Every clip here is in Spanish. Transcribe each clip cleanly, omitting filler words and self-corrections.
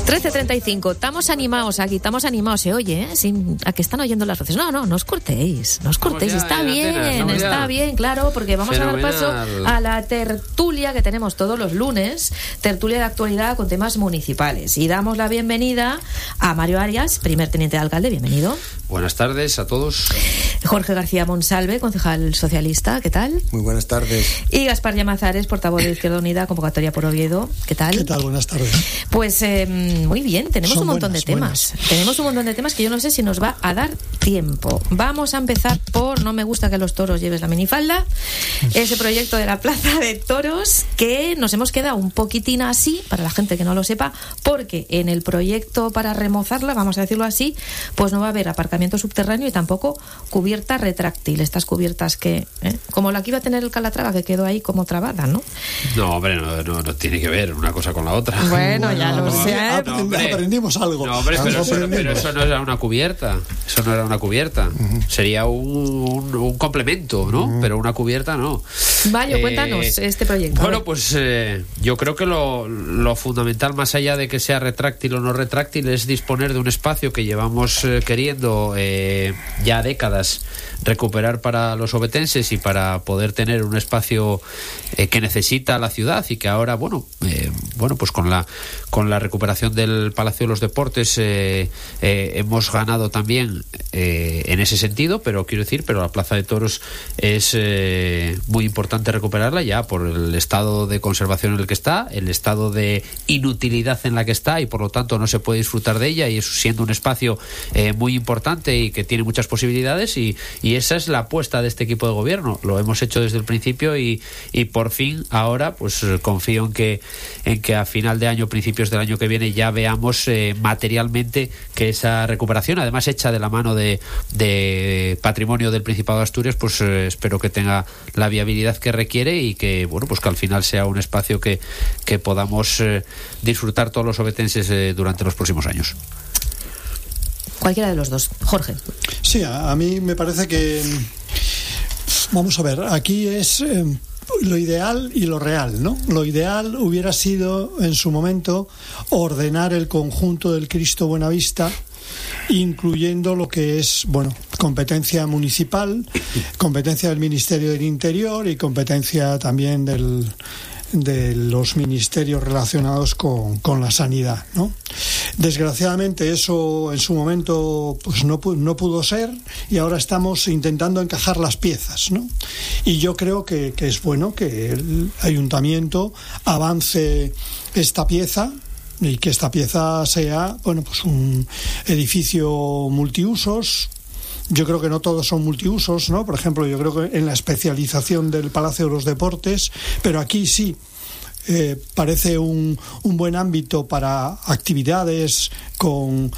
13:35. Estamos animados, se oye, ¿eh? A que están oyendo las voces. No os cortéis, está bien, claro, porque vamos a dar paso a la tertulia que tenemos todos los lunes, tertulia de actualidad con temas municipales. Y damos la bienvenida a Mario Arias, primer teniente de alcalde, bienvenido. Buenas tardes a todos. Jorge García Monsalve, concejal socialista, ¿qué tal? Muy buenas tardes. Y Gaspar Llamazares, portavoz de Izquierda Unida, convocatoria por Oviedo, ¿qué tal? ¿Qué tal? Buenas tardes. Pues muy bien, tenemos un montón de temas. Tenemos un montón de temas que yo no sé si nos va a dar tiempo. Vamos a empezar por no me gusta que los toros lleves la minifalda, ese proyecto de la Plaza de Toros, que nos hemos quedado un poquitín así, para la gente que no lo sepa, porque en el proyecto para remozarla, vamos a decirlo así, pues no va a haber aparcamiento subterráneo y tampoco cubierta retráctil, estas cubiertas que, como la que iba a tener el Calatrava, que quedó ahí como trabada, ¿no? No, hombre, no tiene que ver una cosa con la otra. Bueno, ya lo sé. Aprendimos algo. No, hombre, pero eso no era una cubierta. Sería un complemento, ¿no? Pero una cubierta no. Mayo, cuéntanos este proyecto. Bueno, pues yo creo que lo fundamental, más allá de que sea retráctil o no retráctil, es disponer de un espacio que llevamos queriendo ya décadas recuperar para los ovetenses y para poder tener un espacio que necesita la ciudad, y que ahora, pues con la recuperación del Palacio de los Deportes hemos ganado también en ese sentido, pero la Plaza de Toros es muy importante recuperarla ya por el estado de conservación en el que está, el estado de inutilidad en la que está, y por lo tanto no se puede disfrutar de ella, y eso siendo un espacio muy importante y que tiene muchas posibilidades, y esa es la apuesta de este equipo de gobierno. Lo hemos hecho desde el principio y por fin ahora pues confío en que a final de año, principios del año que viene, ya veamos materialmente que esa recuperación, además hecha de la mano de Patrimonio del Principado de Asturias, pues espero que tenga la viabilidad que requiere, y que pues que al final sea un espacio que podamos disfrutar todos los ovetenses durante los próximos años. Cualquiera de los dos. Jorge. Sí, a mí me parece que, vamos a ver, aquí es lo ideal y lo real, ¿no? Lo ideal hubiera sido en su momento ordenar el conjunto del Cristo Buenavista, incluyendo lo que es, competencia municipal, competencia del Ministerio del Interior y competencia también de los ministerios relacionados con la sanidad, ¿no? Desgraciadamente eso en su momento pues no pudo ser, y ahora estamos intentando encajar las piezas, ¿no? Y yo creo que es bueno que el ayuntamiento avance esta pieza, y que esta pieza sea pues un edificio multiusos. Yo creo que no todos son multiusos, ¿no? Por ejemplo, yo creo que en la especialización del Palacio de los Deportes, pero aquí sí parece un buen ámbito para actividades con,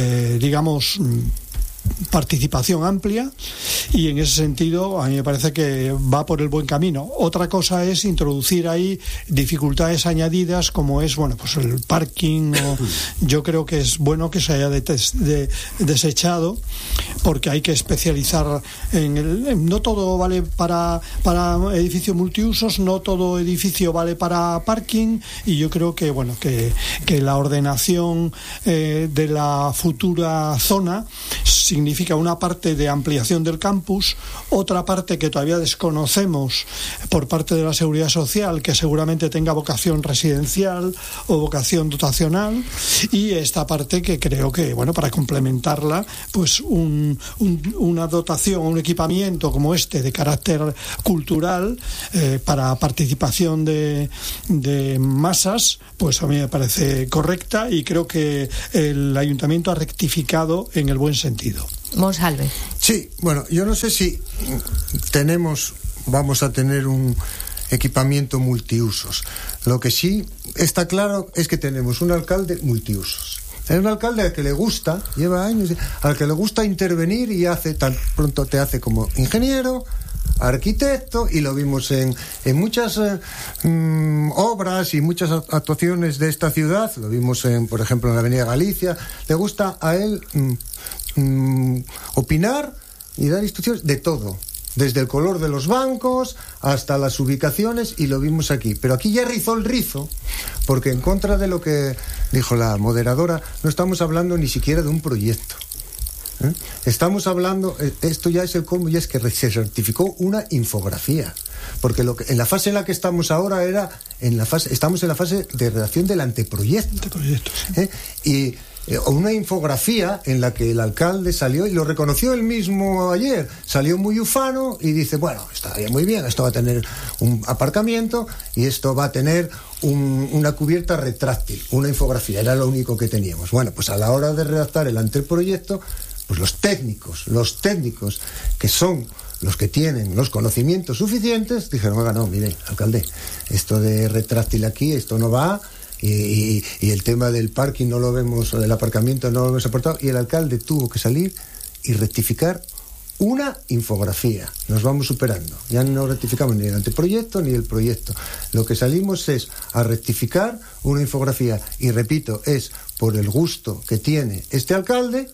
participación amplia, y en ese sentido a mí me parece que va por el buen camino. Otra cosa es introducir ahí dificultades añadidas, como es el parking, yo creo que es bueno que se haya desechado, porque hay que especializar no todo vale para edificios multiusos, no todo edificio vale para parking, y yo creo que que la ordenación de la futura zona significa una parte de ampliación del campus, otra parte que todavía desconocemos por parte de la Seguridad Social, que seguramente tenga vocación residencial o vocación dotacional, y esta parte que creo que, para complementarla, pues una dotación, un equipamiento como este de carácter cultural para participación de masas, pues a mí me parece correcta, y creo que el ayuntamiento ha rectificado en el buen sentido. Monsalve. Sí, yo no sé si vamos a tener un equipamiento multiusos. Lo que sí está claro es que tenemos un alcalde multiusos. Es un alcalde al que le gusta, lleva años, al que le gusta intervenir, y tan pronto te hace como ingeniero, arquitecto, y lo vimos en muchas obras y muchas actuaciones de esta ciudad. Lo vimos por ejemplo en la Avenida Galicia. Le gusta a él opinar y dar instrucciones de todo. desde el color de los bancos hasta las ubicaciones, y lo vimos aquí. Pero aquí ya rizó el rizo, porque en contra de lo que dijo la moderadora, no estamos hablando ni siquiera de un proyecto. Estamos hablando, esto ya es el colmo, ya es que se certificó una infografía, porque en la fase en la que estamos ahora estamos en la fase de redacción del anteproyecto. Y una infografía en la que el alcalde salió, y lo reconoció él mismo ayer, salió muy ufano y dice, bueno, está muy bien, esto va a tener un aparcamiento y esto va a tener una cubierta retráctil, una infografía, era lo único que teníamos. Bueno, pues a la hora de redactar el anteproyecto, pues los técnicos que son los que tienen los conocimientos suficientes, dijeron, oiga, no, mire, alcalde, esto de retráctil aquí, esto no va, y el tema del parking no lo vemos, o del aparcamiento no lo hemos aportado, y el alcalde tuvo que salir y rectificar una infografía. Nos vamos superando, ya no rectificamos ni el anteproyecto ni el proyecto, lo que salimos es a rectificar una infografía, y repito, es por el gusto que tiene este alcalde,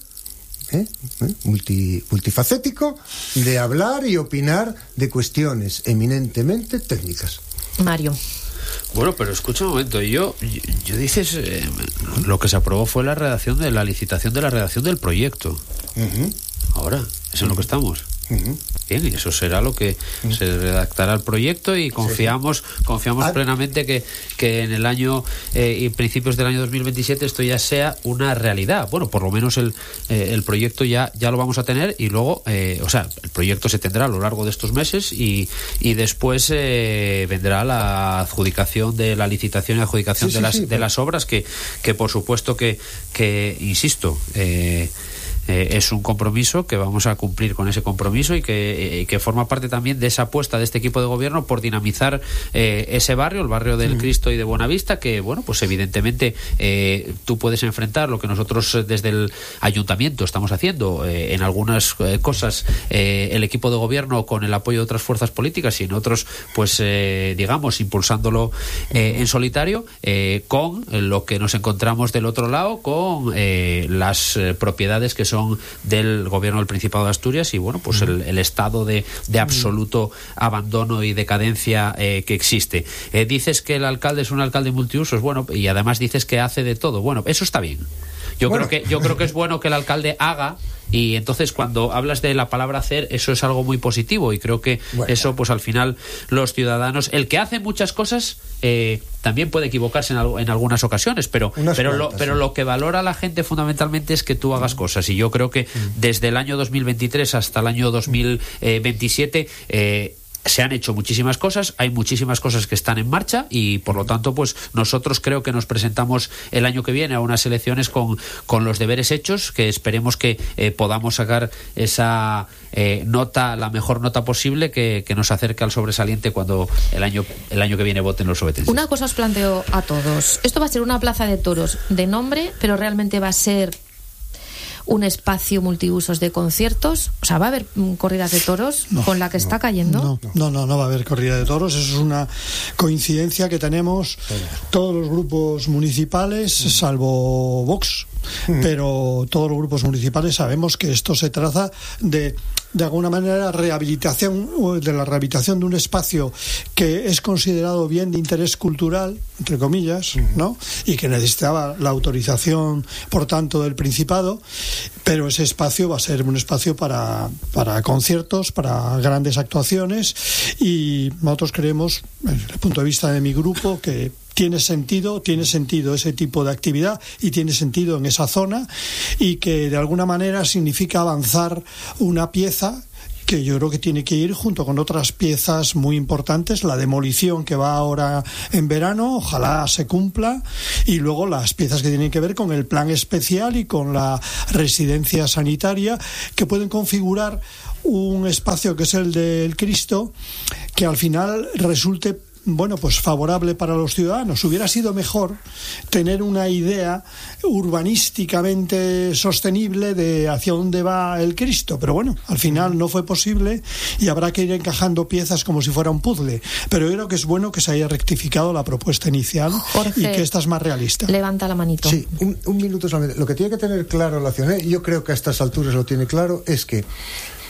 multifacético, de hablar y opinar de cuestiones eminentemente técnicas. Mario. Bueno, pero escucha un momento, yo dices, lo que se aprobó fue la redacción de la licitación de la redacción del proyecto. Ahora, eso es en lo que estamos. Bien, y eso será lo que se redactará el proyecto, y confiamos plenamente que en el año y principios del año 2027 esto ya sea una realidad. Bueno, por lo menos el proyecto ya lo vamos a tener, y luego, el proyecto se tendrá a lo largo de estos meses, y después vendrá la adjudicación de la licitación y adjudicación de las obras, que por supuesto que insisto, es un compromiso que vamos a cumplir con ese compromiso, y que forma parte también de esa apuesta de este equipo de gobierno por dinamizar ese barrio, el barrio del Cristo y de Buenavista, que bueno, pues evidentemente tú puedes enfrentar lo que nosotros desde el ayuntamiento estamos haciendo en algunas cosas, el equipo de gobierno con el apoyo de otras fuerzas políticas, y en otros pues digamos impulsándolo en solitario, con lo que nos encontramos del otro lado, con las propiedades que son del gobierno del Principado de Asturias, y bueno, pues el estado de absoluto abandono y decadencia que existe. Dices que el alcalde es un alcalde multiusos, bueno, y además dices que hace de todo. Bueno, eso está bien. Yo creo que es bueno que el alcalde haga, y entonces cuando hablas de la palabra hacer, eso es algo muy positivo, y creo que eso, pues al final los ciudadanos, el que hace muchas cosas también puede equivocarse en algunas ocasiones, pero lo que valora la gente fundamentalmente es que tú hagas cosas, y yo creo que desde el año 2023 hasta el año 2027 se han hecho muchísimas cosas, hay muchísimas cosas que están en marcha, y por lo tanto pues nosotros creo que nos presentamos el año que viene a unas elecciones con los deberes hechos, que esperemos que podamos sacar esa nota, la mejor nota posible, que nos acerque al sobresaliente cuando el año que viene voten los obetenses. Una cosa os planteo a todos, esto va a ser una plaza de toros de nombre, pero realmente va a ser un espacio multiusos de conciertos, o sea, ¿va a haber corridas de toros con la que está cayendo? No va a haber corrida de toros, eso es una coincidencia que tenemos todos los grupos municipales, salvo Vox, pero todos los grupos municipales sabemos que esto se trata de alguna manera de la rehabilitación de un espacio que es considerado bien de interés cultural, entre comillas, ¿no? Y que necesitaba la autorización, por tanto, del Principado, pero ese espacio va a ser un espacio para conciertos, para grandes actuaciones, y nosotros creemos, desde el punto de vista de mi grupo, que tiene sentido ese tipo de actividad, y tiene sentido en esa zona, y que de alguna manera significa avanzar una pieza que yo creo que tiene que ir junto con otras piezas muy importantes, la demolición que va ahora en verano, ojalá se cumpla, y luego las piezas que tienen que ver con el plan especial y con la residencia sanitaria, que pueden configurar un espacio que es el del Cristo, que al final resulte pues favorable para los ciudadanos. Hubiera sido mejor tener una idea urbanísticamente sostenible de hacia dónde va el Cristo, pero bueno, al final no fue posible, y habrá que ir encajando piezas como si fuera un puzzle, pero yo creo que es bueno que se haya rectificado la propuesta inicial, Jorge, y que esta es más realista. Levanta la manito. Sí, un minuto solamente. Lo que tiene que tener claro la ciudadanía, yo creo que a estas alturas lo tiene claro, es que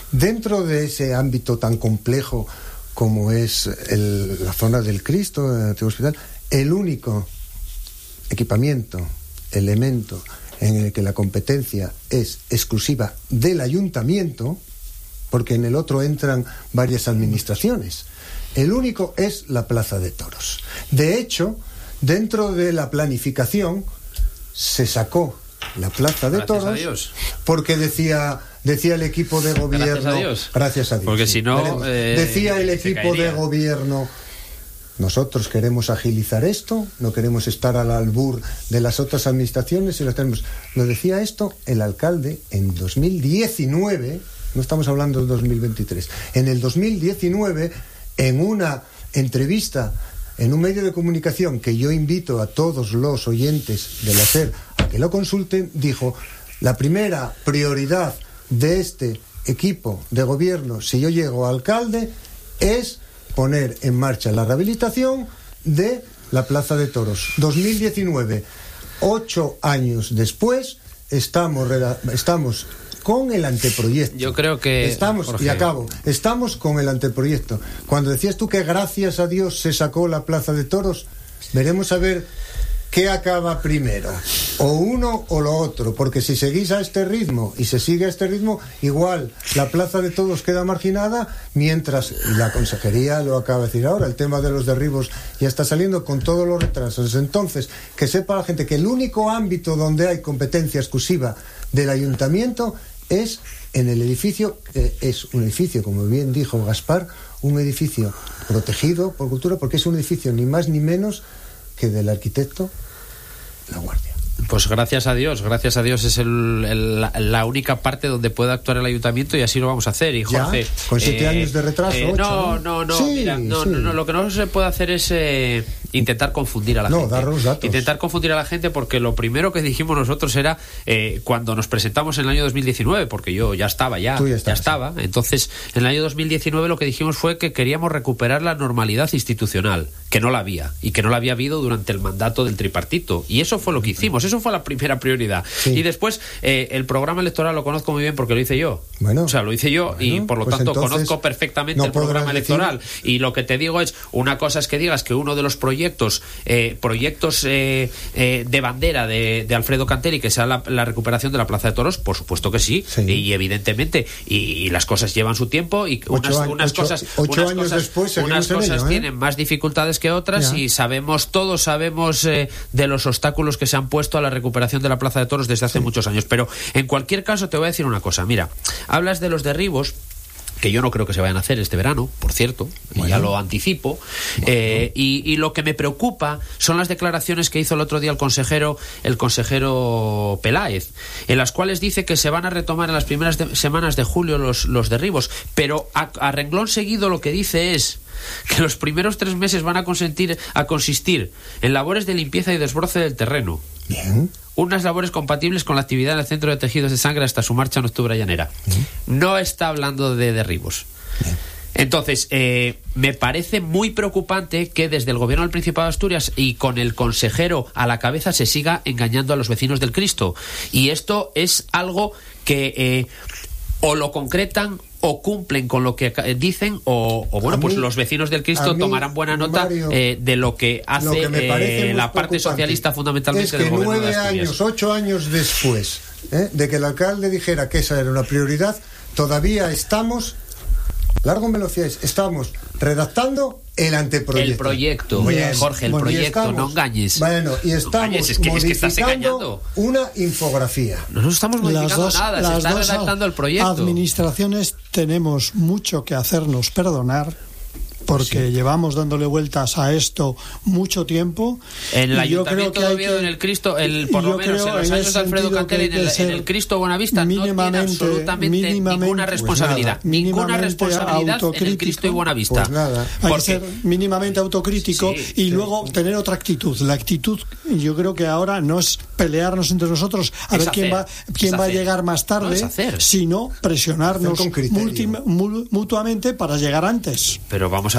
dentro de ese ámbito tan complejo como es la zona del Cristo, el antiguo hospital, el único equipamiento, elemento en el que la competencia es exclusiva del ayuntamiento, porque en el otro entran varias administraciones, el único es la Plaza de Toros. De hecho, dentro de la planificación se sacó la Plaza de Toros porque decía el equipo de gobierno, gracias a Dios, porque si no decía el equipo de gobierno, nosotros queremos agilizar esto, no queremos estar al albur de las otras administraciones y lo decía esto el alcalde en 2019, no estamos hablando del 2023, en el 2019, en una entrevista en un medio de comunicación que yo invito a todos los oyentes de la SER a que lo consulten, dijo: la primera prioridad de este equipo de gobierno, si yo llego a alcalde, es poner en marcha la rehabilitación de la Plaza de Toros. 2019, 8 años después, estamos con el anteproyecto. Yo creo que... Estamos con el anteproyecto. Cuando decías tú que gracias a Dios se sacó la Plaza de Toros, veremos a ver qué acaba primero, o uno o lo otro, porque si seguís a este ritmo y se sigue a este ritmo, igual la Plaza de Toros queda marginada, mientras la consejería, lo acaba de decir ahora, el tema de los derribos ya está saliendo con todos los retrasos. Entonces, que sepa la gente que el único ámbito donde hay competencia exclusiva del ayuntamiento es en el edificio, que es un edificio, como bien dijo Gaspar, un edificio protegido por cultura, porque es un edificio ni más ni menos que del arquitecto La Guardia. Pues gracias a Dios es la única parte donde puede actuar el ayuntamiento, y así lo vamos a hacer. Y Jorge, ¿ya? Con 7 años de retraso, 8, no, sí, mira, no, lo que no se puede hacer es intentar confundir a la gente. Dar los datos. Intentar confundir a la gente, porque lo primero que dijimos nosotros era cuando nos presentamos en el año 2019, porque yo ya estaba. Entonces, en el año 2019 lo que dijimos fue que queríamos recuperar la normalidad institucional, que no la había, y que no la había habido durante el mandato del tripartito. Y eso fue lo que hicimos, eso fue la primera prioridad. Sí. Y después, el programa electoral lo conozco muy bien porque lo hice yo. Lo hice yo, y por lo tanto conozco perfectamente el programa electoral. Y lo que te digo es, una cosa es que digas que uno de los proyectos de bandera de Alfredo Cantelli, que sea la recuperación de la Plaza de Toros, por supuesto que sí. Y evidentemente, y las cosas llevan su tiempo, y unas cosas tienen más dificultades que otras, y todos sabemos de los obstáculos que se han puesto a la recuperación de la Plaza de Toros desde hace muchos años. Pero en cualquier caso te voy a decir una cosa. Mira, hablas de los derribos, que yo no creo que se vayan a hacer este verano, por cierto, ya lo anticipo. Y lo que me preocupa son las declaraciones que hizo el otro día el consejero Peláez, en las cuales dice que se van a retomar en las primeras semanas de julio los derribos, pero a renglón seguido lo que dice es que los primeros 3 meses van a consistir en labores de limpieza y desbroce del terreno. Bien. Unas labores compatibles con la actividad en el Centro de Tejidos de Sangre hasta su marcha en octubre llanera. No está hablando de derribos. Entonces, me parece muy preocupante que desde el gobierno del Principado de Asturias y con el consejero a la cabeza se siga engañando a los vecinos del Cristo. Y esto es algo que o lo concretan o cumplen con lo que dicen, o pues los vecinos del Cristo tomarán buena nota, Mario, de lo que hace la parte socialista fundamentalmente. Es que del gobierno de Asturias. 8 años después de que el alcalde dijera que esa era una prioridad, todavía estamos, largo me lo fiáis, estamos redactando el anteproyecto. El proyecto, Jorge, el proyecto, no engañes. Y estamos modificando una infografía. No estamos modificando nada, se está redactando el proyecto. Administraciones tenemos mucho que hacernos perdonar, porque llevamos dándole vueltas a esto mucho tiempo. En el Ayuntamiento de Oviedo, en el Cristo, por lo menos en los años de Alfredo Cantelli, en el Cristo Buenavista, no tiene absolutamente ninguna responsabilidad. Ninguna responsabilidad en el Cristo y Buenavista. Pues nada. Hay que ser mínimamente autocrítico y luego tener otra actitud. La actitud, yo creo que ahora no es pelearnos entre nosotros a ver quién va a llegar más tarde, sino presionarnos mutuamente para llegar antes. Pero vamos a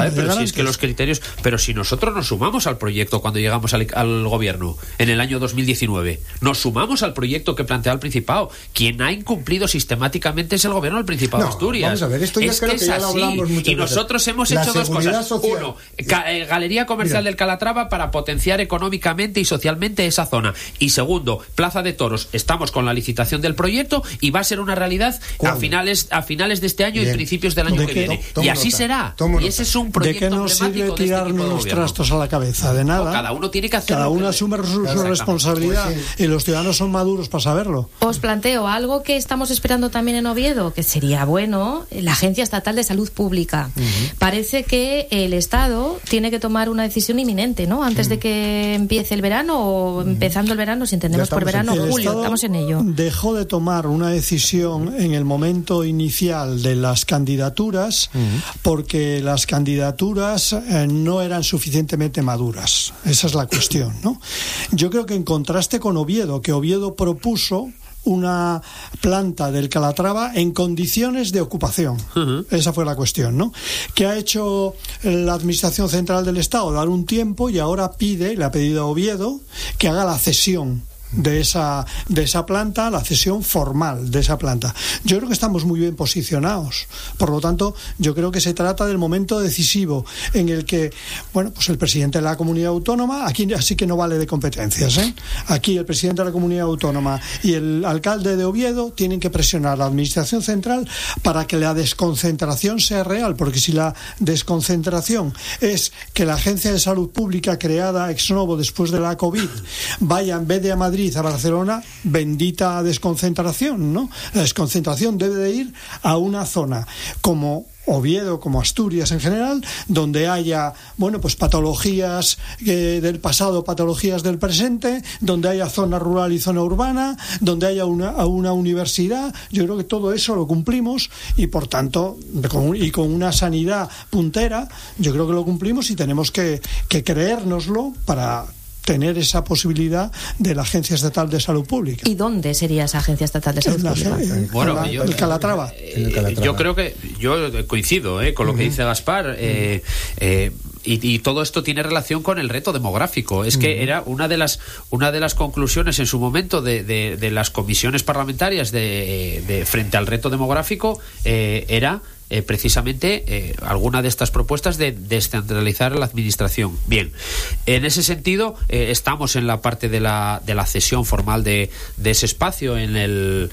a ver, pero si es que los criterios... Pero si nosotros nos sumamos al proyecto cuando llegamos al gobierno en el año 2019, nos sumamos al proyecto que plantea el Principado. Quien ha incumplido sistemáticamente es el gobierno del Principado de Asturias. Vamos a ver, esto yo creo que ya lo hablamos muchas veces. Y nosotros hemos hecho dos cosas. Social. Uno, Galería Comercial del Calatrava para potenciar económicamente y socialmente esa zona. Y segundo, Plaza de Toros. Estamos con la licitación del proyecto y va a ser una realidad a finales de este año y principios del año que viene. Y así será. Y ese es un proyecto emblemático. ¿De qué nos sirve tirarnos los trastos a la cabeza? De nada. No, cada uno tiene que hacer. Cada uno asume su responsabilidad, pues sí. Y los ciudadanos son maduros para saberlo. Os planteo algo que estamos esperando también en Oviedo, que sería bueno, la Agencia Estatal de Salud Pública. Parece que el Estado tiene que tomar una decisión inminente, ¿no? Antes de que empiece el verano o empezando el verano, si entendemos por verano, julio, estamos en ello. Dejó de tomar una decisión en el momento inicial de las candidaturas porque las candidaturas no eran suficientemente maduras. Esa es la cuestión, ¿no? Yo creo que en contraste con Oviedo, que Oviedo propuso una planta del Calatrava en condiciones de ocupación. Esa fue la cuestión, ¿no? Que ha hecho la Administración Central del Estado dar un tiempo y ahora le ha pedido a Oviedo que haga la cesión de esa planta, la cesión formal de esa planta. Yo creo que estamos muy bien posicionados. Por lo tanto, yo creo que se trata del momento decisivo en el que, bueno, pues el presidente de la comunidad autónoma, aquí así que no vale de competencias, ¿eh? Aquí el presidente de la comunidad autónoma y el alcalde de Oviedo tienen que presionar a la administración central para que la desconcentración sea real, porque si la desconcentración es que la Agencia de Salud Pública creada ex novo después de la COVID vaya en vez de a Madrid a Barcelona, bendita desconcentración, ¿no? La desconcentración debe de ir a una zona como Oviedo, como Asturias en general, donde haya, bueno, pues patologías del pasado, patologías del presente, donde haya zona rural y zona urbana, donde haya una universidad. Yo creo que todo eso lo cumplimos y por tanto, con una sanidad puntera, yo creo que lo cumplimos y tenemos que creérnoslo para tener esa posibilidad de la Agencia Estatal de Salud Pública. ¿Y dónde sería esa Agencia Estatal de Salud Pública? Bueno, el Calatrava. Yo creo que yo coincido con lo que dice Gaspar. Y todo esto tiene relación con el reto demográfico. Es que era una de las conclusiones en su momento de las comisiones parlamentarias de frente al reto demográfico era precisamente alguna de estas propuestas de descentralizar la administración. Bien, en ese sentido estamos en la parte de la cesión formal de ese espacio en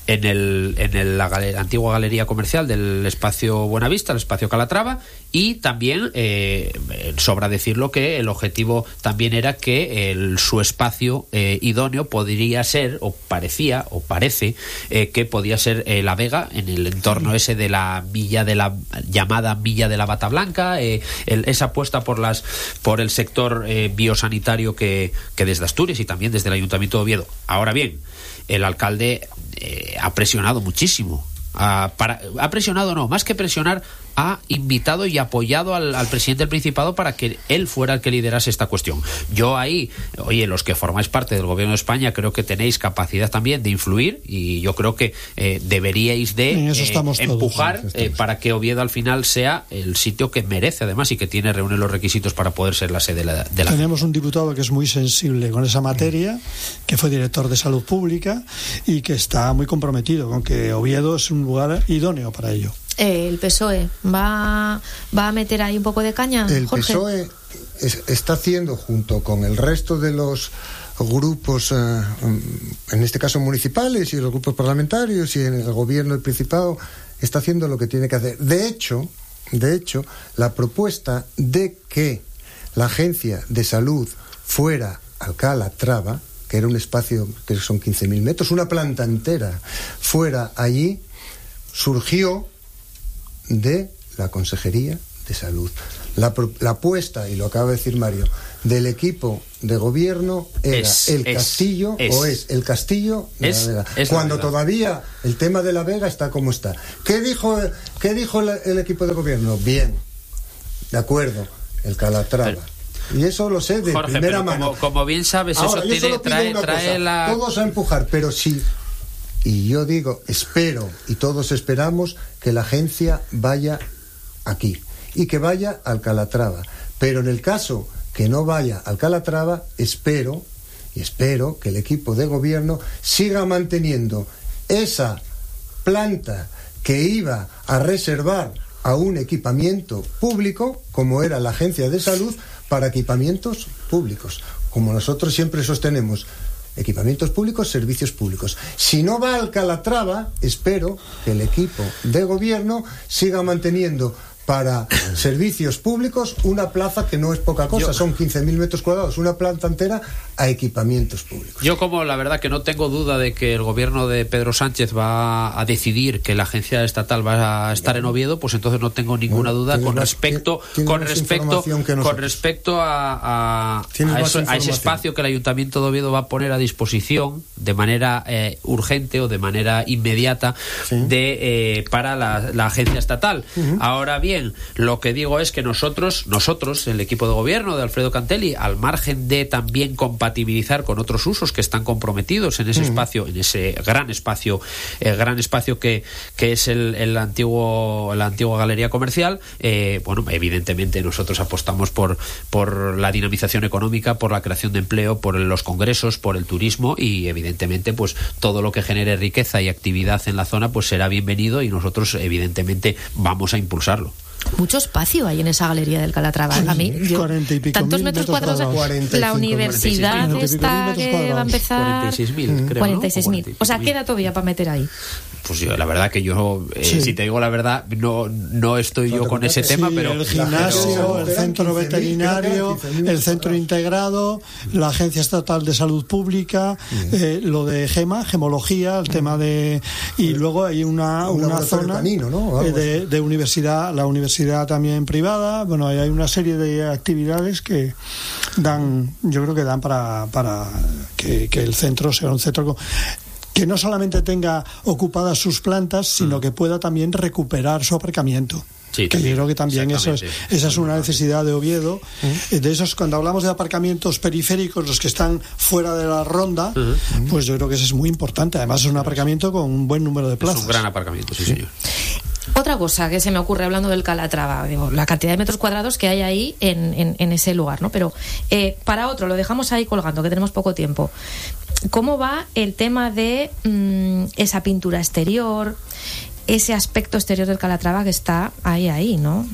la antigua galería comercial del espacio Buenavista, el espacio Calatrava, y también sobra decirlo que el objetivo también era que su espacio idóneo podría ser, o parecía, o parece que podía ser La Vega, en el entorno ese de la llamada Milla de la Bata Blanca, esa apuesta por el sector biosanitario que desde Asturias y también desde el Ayuntamiento de Oviedo. Ahora bien, el alcalde ha presionado muchísimo. Ha presionado, no, más que presionar, ha invitado y apoyado al presidente del Principado para que él fuera el que liderase esta cuestión. Yo ahí, oye, los que formáis parte del Gobierno de España, creo que tenéis capacidad también de influir y yo creo que deberíais de empujar para que Oviedo al final sea el sitio que merece además y que reúne los requisitos para poder ser la sede de la Tenemos un diputado que es muy sensible con esa materia, que fue director de Salud Pública y que está muy comprometido con que Oviedo es un lugar idóneo para ello. ¿El PSOE va a meter ahí un poco de caña, Jorge? El PSOE está haciendo, junto con el resto de los grupos, en este caso municipales y los grupos parlamentarios y en el gobierno del Principado, está haciendo lo que tiene que hacer. De hecho, la propuesta de que la Agencia de Salud fuera al Calatrava, que era un espacio que son 15.000 metros, una planta entera, fuera allí, surgió de la Consejería de Salud. La apuesta, y lo acaba de decir Mario, del equipo de gobierno era el Castillo de La Vega. Cuando todavía el tema de La Vega está como está. ¿Qué dijo el equipo de gobierno? Bien, de acuerdo, el Calatrava. Y eso lo sé de Jorge, primera mano. Como bien sabes, ahora, eso trae todos a empujar, pero sí. Y yo digo, espero, y todos esperamos, que la agencia vaya aquí. y que vaya al Calatrava. Pero en el caso que no vaya al Calatrava, espero que el equipo de gobierno siga manteniendo esa planta que iba a reservar a un equipamiento público, como era la Agencia de Salud, para equipamientos públicos. Como nosotros siempre sostenemos, equipamientos públicos, servicios públicos. Si no va al Calatrava, espero que el equipo de gobierno siga manteniendo para servicios públicos una plaza que no es poca cosa, son 15.000 metros cuadrados, una planta entera a equipamientos públicos. Yo, como la verdad que no tengo duda de que el gobierno de Pedro Sánchez va a decidir que la agencia estatal va a estar en Oviedo, pues entonces no tengo ninguna duda con respecto a ese espacio que el Ayuntamiento de Oviedo va a poner a disposición de manera urgente o de manera inmediata para la agencia estatal. Ahora bien, lo que digo es que nosotros, el equipo de gobierno de Alfredo Cantelli, al margen de también compatibilizar con otros usos que están comprometidos en ese espacio, en ese gran espacio que es la antigua galería comercial, evidentemente nosotros apostamos por la dinamización económica, por la creación de empleo, por los congresos, por el turismo, y evidentemente pues todo lo que genere riqueza y actividad en la zona pues será bienvenido, y nosotros evidentemente vamos a impulsarlo. Mucho espacio hay en esa galería del Calatrava. A mí, 40 y pico tantos metros cuadrados. 45, la universidad está que va a empezar 46.000, creo. 46.000. ¿no? O sea, queda todavía para meter ahí. Pues yo, la verdad que yo, si te digo la verdad, no estoy yo con ese tema, pero el gimnasio, el centro veterinario, el centro integrado, la Agencia Estatal de Salud Pública, lo de gemología, el tema de, y luego hay una zona canino, ¿no? de universidad, la universidad también privada. Bueno, hay una serie de actividades que yo creo que dan para que el centro sea un centro que no solamente tenga ocupadas sus plantas, sino que pueda también recuperar su aparcamiento. Sí, que yo creo que también esa es una necesidad de Oviedo. De esos, cuando hablamos de aparcamientos periféricos, los que están fuera de la ronda, pues yo creo que eso es muy importante. Además es un aparcamiento con un buen número de plazas. Es un gran aparcamiento, sí, señor. Otra cosa que se me ocurre hablando del Calatrava, digo, la cantidad de metros cuadrados que hay ahí en ese lugar, ¿no? Pero para otro, lo dejamos ahí colgando, que tenemos poco tiempo. ¿Cómo va el tema de esa pintura exterior, ese aspecto exterior del Calatrava que está ahí, ¿no?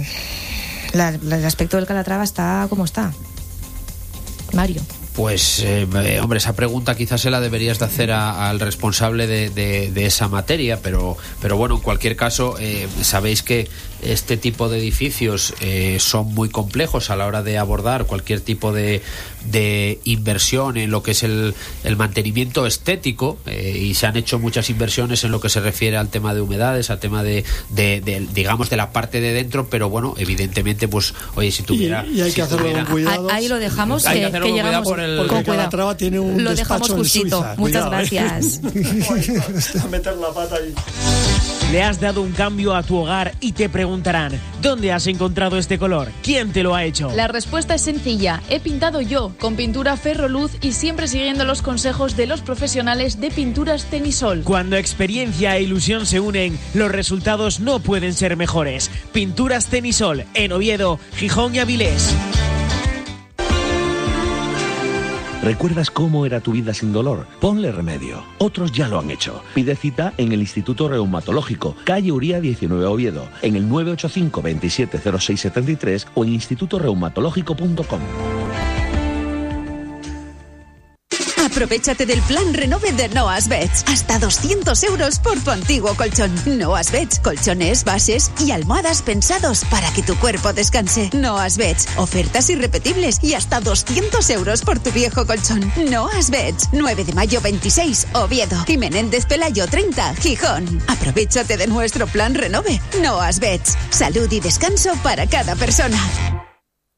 El aspecto del Calatrava está como está. Mario. Pues, hombre, esa pregunta quizás se la deberías de hacer al responsable de esa materia, pero bueno, en cualquier caso, sabéis que este tipo de edificios son muy complejos a la hora de abordar cualquier tipo de inversión en lo que es el mantenimiento estético, y se han hecho muchas inversiones en lo que se refiere al tema de humedades, al tema de digamos, de la parte de dentro, pero bueno, evidentemente, pues, oye, si tuviera... Y hay que hacerlo con cuidado. Ahí lo dejamos, hay que hacerlo con llegamos cuidado porque Calatrava tiene un lo dejamos justito. Muchas gracias. A meter la pata ahí. Le has dado un cambio a tu hogar y te preguntarán, ¿dónde has encontrado este color? ¿Quién te lo ha hecho? La respuesta es sencilla. He pintado yo, con pintura Ferroluz y siempre siguiendo los consejos de los profesionales de Pinturas Tenisol. Cuando experiencia e ilusión se unen, los resultados no pueden ser mejores. Pinturas Tenisol, en Oviedo, Gijón y Avilés. ¿Recuerdas cómo era tu vida sin dolor? Ponle remedio. Otros ya lo han hecho. Pide cita en el Instituto Reumatológico, calle Uría 19 Oviedo, en el 985 27 06 73 o en institutoreumatológico.com. Aprovéchate del plan Renove de Noas Beds. Hasta 200 euros por tu antiguo colchón. Noas Beds, colchones, bases y almohadas pensados para que tu cuerpo descanse. Noas Beds, ofertas irrepetibles y hasta 200 euros por tu viejo colchón. Noas Beds, 9 de mayo 26, Oviedo. Y Menéndez Pelayo 30, Gijón. Aprovéchate de nuestro plan Renove. Noas Beds, salud y descanso para cada persona.